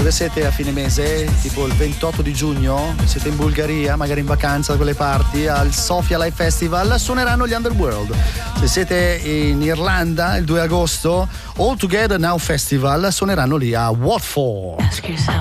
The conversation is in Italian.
Dove siete a fine mese? Tipo il 28 di giugno? Siete in Bulgaria, magari in vacanza da quelle parti, al Sofia Live Festival, suoneranno gli Underworld. Se siete in Irlanda il 2 agosto, All Together Now Festival, suoneranno lì a Watford.